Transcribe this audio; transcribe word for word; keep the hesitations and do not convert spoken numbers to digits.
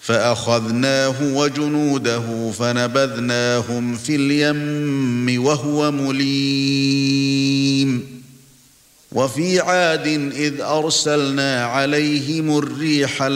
فأخذناه وجنوده فنبذناهم في اليم وهو مليم وفي عاد إذ أرسلنا عليهم الريح